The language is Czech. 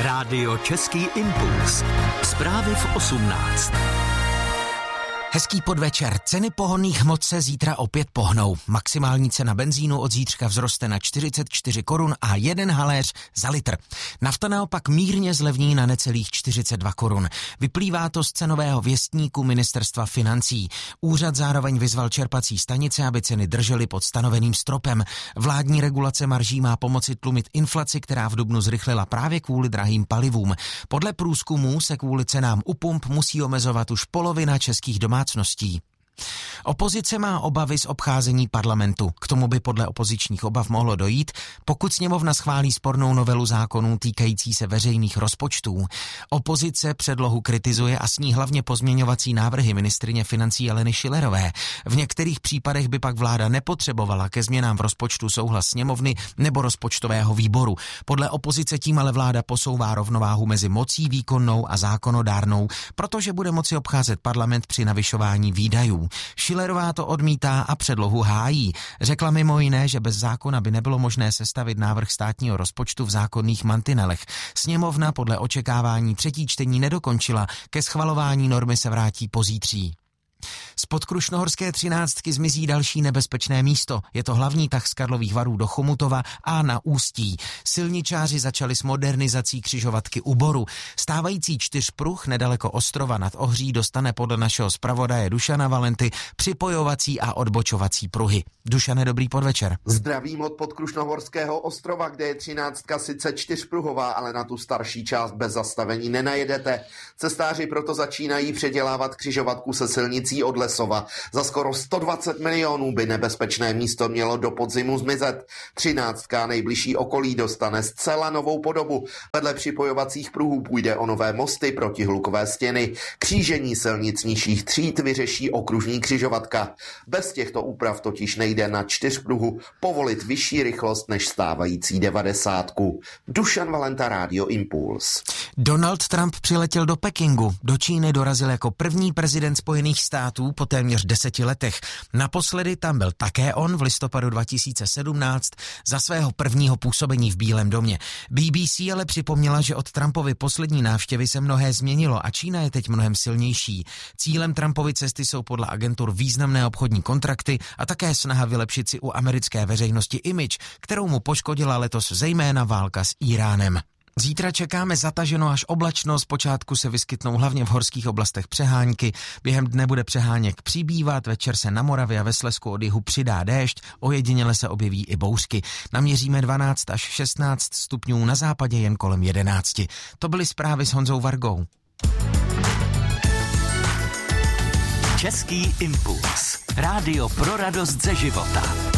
Rádio Český impuls. Zprávy v 18. Hezký podvečer. Ceny pohonných hmot se zítra opět pohnou. Maximální cena benzínu od zítřka vzroste na 44 korun a 1 haléř za litr. Nafta naopak mírně zlevní na necelých 42 korun. Vyplývá to z cenového věstníku Ministerstva financí. Úřad zároveň vyzval čerpací stanice, aby ceny držely pod stanoveným stropem. Vládní regulace marží má pomoci tlumit inflaci, která v dubnu zrychlila právě kvůli drahým palivům. Podle průzkumů se kvůli cenám u pump musí omezovat už polovina českých domácností. Opozice má obavy z obcházení parlamentu. K tomu by podle opozičních obav mohlo dojít, pokud sněmovna schválí spornou novelu zákonů týkající se veřejných rozpočtů. Opozice předlohu kritizuje a s ní hlavně pozměňovací návrhy ministryně financí Aleny Schillerové. V některých případech by pak vláda nepotřebovala ke změnám v rozpočtu souhlas sněmovny nebo rozpočtového výboru. Podle opozice tím ale vláda posouvá rovnováhu mezi mocí výkonnou a zákonodárnou, protože bude moci obcházet parlament při navyšování výdajů. Schillerová to odmítá a předlohu hájí. Řekla mimo jiné, že bez zákona by nebylo možné sestavit návrh státního rozpočtu v zákonných mantinelech. Sněmovna podle očekávání třetí čtení nedokončila, ke schvalování normy se vrátí pozítří. Z podkrušnohorské 13 zmizí další nebezpečné místo. Je to hlavní tah z Karlových Varů do Chomutova a na Ústí. Silničáři začali s modernizací křižovatky u Boru. Stávající 4pruh nedaleko Ostrova nad Ohří dostane podle našeho zpravodaje Dušana Valenty připojovací a odbočovací pruhy. Dušane, dobrý podvečer. Zdravím od podkrušnohorského Ostrova, kde je 13 sice 4pruhová, ale na tu starší část bez zastavení nenajedete. Cestáři proto začínají předělávat křižovatku se silnicí od Lesova. Za skoro 120 milionů by nebezpečné místo mělo do podzimu zmizet. 13 nejbližší okolí dostane zcela novou podobu. Vedle připojovacích pruhů půjde o nové mosty, protihlukové stěny. Křížení silnic nižších tříd vyřeší okružní křižovatka. Bez těchto úprav totiž nejde na 4pruhu povolit vyšší rychlost než stávající 90. Dušan Valenta, Rádio Impuls. Donald Trump přiletěl do Pekingu. Do Číny dorazil jako první prezident Spojených států po téměř 10 letech. Naposledy tam byl také on v listopadu 2017 za svého prvního působení v Bílém domě. BBC ale připomněla, že od Trumpovy poslední návštěvy se mnohé změnilo a Čína je teď mnohem silnější. Cílem Trumpovy cesty jsou podle agentur významné obchodní kontrakty a také snaha vylepšit si u americké veřejnosti image, kterou mu poškodila letos zejména válka s Íránem. Zítra čekáme zataženo až oblačno, zpočátku se vyskytnou hlavně v horských oblastech přehánky, během dne bude přeháněk přibývat, večer se na Moravě a ve Slezsku od jihu přidá déšť, ojediněle se objeví i bouřky. Naměříme 12 až 16 stupňů, na západě jen kolem 11. To byly zprávy s Honzou Vargou. Český impuls. Rádio pro radost ze života.